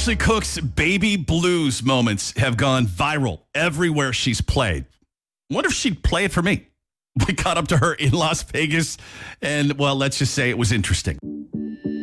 Ashley Cook's baby blues moments have gone viral everywhere she's played. Wonder if she'd play it for me. We caught up to her in Las Vegas, and, well, let's just say it was interesting.